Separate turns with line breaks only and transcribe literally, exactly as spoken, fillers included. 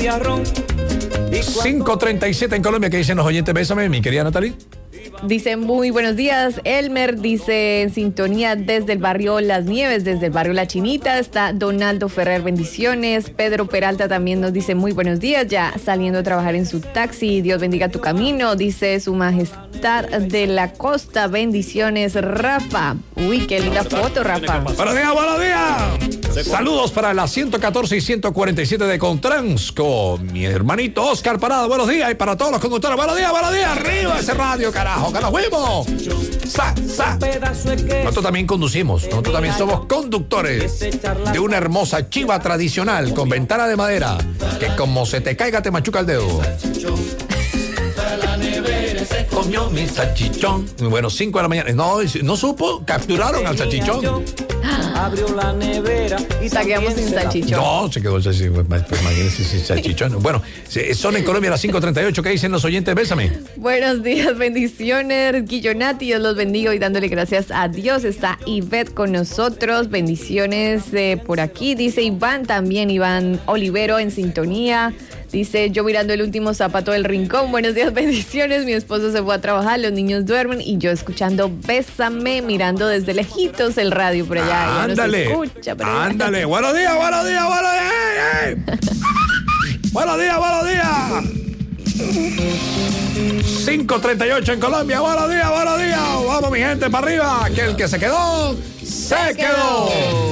cinco treinta y siete en Colombia. ¿Qué dicen los oyentes? Bésame, mi querida Natalie.
Dice muy buenos días. Elmer dice en sintonía desde el barrio Las Nieves, desde el barrio La Chinita. Está Donaldo Ferrer, bendiciones. Pedro Peralta también nos dice muy buenos días, ya saliendo a trabajar en su taxi. Dios bendiga tu camino, dice su majestad de la costa. Bendiciones, Rafa. Uy, qué linda foto, Rafa.
Buenos días, buenos días. Saludos para la ciento catorce y ciento cuarenta y siete de Contransco. Mi hermanito Oscar Parada, buenos días. Y para todos los conductores, buenos días, buenos días. Arriba ese radio, carajo, que nos fuimos. Sa, sa. Nosotros también conducimos. Nosotros también somos conductores de una hermosa chiva tradicional con ventana de madera que como se te caiga te machuca el dedo. Comió mi salchichón. Bueno, cinco de la mañana. No, no supo, capturaron al salchichón.
Abrió la nevera y saqueamos sin salchichón.
No, se quedó el salchichón. Imagínense sin salchichón. Bueno, son en Colombia las cinco treinta y ocho. ¿Qué dicen los oyentes? Bésame.
Buenos días, bendiciones. Guillonati, Dios los bendiga y dándole gracias a Dios. Está Ivette con nosotros. Bendiciones eh, por aquí. Dice Iván también, Iván Olivero en sintonía. Dice, yo mirando el último zapato del rincón. Buenos días, bendiciones. Mi esposo se fue a trabajar, los niños duermen y yo escuchando Bésame, mirando desde lejitos el radio por allá.
Ándale,
escucha,
ándale. Buenos días, buenos días, buenos días. Hey, hey. Buenos días, buenos días. cinco treinta y ocho en Colombia. Buenos días, buenos días. Vamos, mi gente, para arriba. Que el que se quedó, se, se quedó. quedó.